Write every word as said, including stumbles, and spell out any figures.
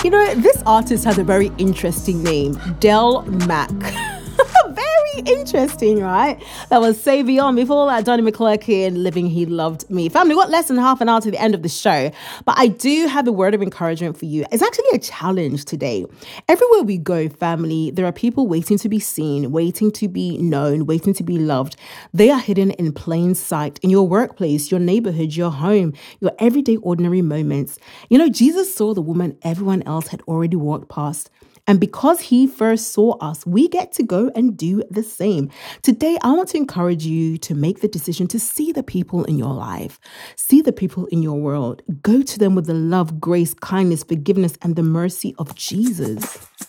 You know, this artist has a very interesting name, Del Mac. Very interesting, right? That was Savion. Before that, Donnie McClurkin, Living He Loved Me. Family, we've got less than half an hour to the end of the show, but I do have a word of encouragement for you. It's actually a challenge today. Everywhere we go, family, there are people waiting to be seen, waiting to be known, waiting to be loved. They are hidden in plain sight in your workplace, your neighborhood, your home, your everyday ordinary moments. You know, Jesus saw the woman everyone else had already walked past. And because he first saw us, we get to go and do the same. Today, I want to encourage you to make the decision to see the people in your life, see the people in your world. Go to them with the love, grace, kindness, forgiveness, and the mercy of Jesus.